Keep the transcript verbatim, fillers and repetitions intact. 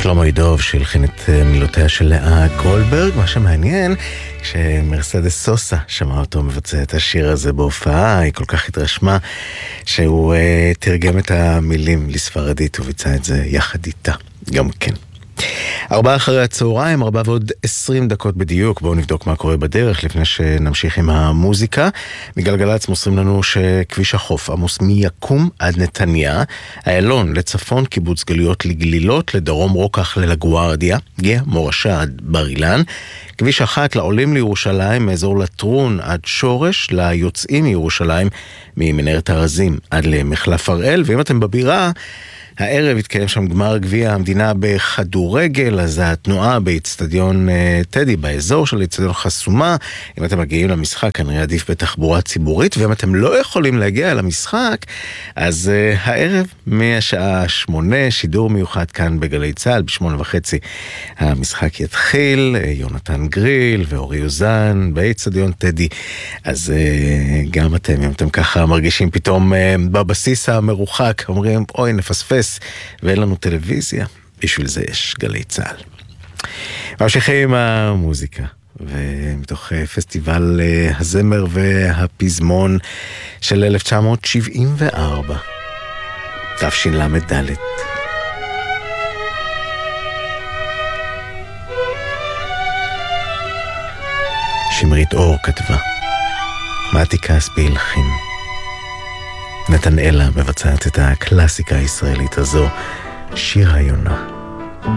שלמה ידוב שהלחין את מילותיה של לאה גולדברג. מה שמעניין, כשמרסדס סוסה שמע אותו מבצע את השיר הזה בהופעה, היא כל כך התרשמה שהוא uh, תרגם את המילים לספרדית וביצע את זה יחד איתה גם כן. ארבעה אחרי הצהריים, ארבע ועוד עשרים דקות בדיוק. בואו נבדוק מה קורה בדרך לפני שנמשיך עם המוזיקה. מגלגלץ מוסרים לנו שכביש החוף עמוס מיקום עד נתניה, איילון לצפון קיבוץ גלויות לגלילות, לדרום רוקח ללגוארדיה, גאה מורשה עד בר אילן, כביש אחת לעולים לירושלים מאזור לטרון עד שורש, ליוצאים מירושלים ממנהרת הרזים עד למחלף הראל. ואם אתם בבירה, הערב התקיים שם גמר גביע המדינה בכדורגל, אז התנועה באצטדיון טדי, באזור של אצטדיון חסומה. אם אתם מגיעים למשחק, כנראה עדיף בתחבורה ציבורית, ואם אתם לא יכולים להגיע למשחק, אז uh, הערב מהשעה שמונה, שידור מיוחד כאן בגלי צהל, בשמונה וחצי המשחק יתחיל, יונתן גריל ואורי יוזן באצטדיון טדי. אז uh, גם אתם, אם אתם ככה מרגישים פתאום uh, בבסיס המרוחק, אומרים, אוי נפספס, ואין לנו טלוויזיה, בשביל זה יש גלי צהל. ממשיכים עם המוזיקה, ומתוך פסטיבל הזמר והפזמון של אלף תשע מאות שבעים וארבע, תשל"ד. שמרית אור כתבה, מתי כספי הלחין, נתנאלה מבצעת את הקלאסיקה הישראלית הזו, שיר היונה.